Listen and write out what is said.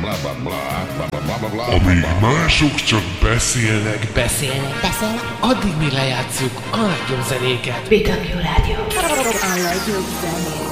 Amíg mások csak beszélnek, addig mi lejátszuk a nagyobb zenéket. BW Rádió. A legjobb zenét.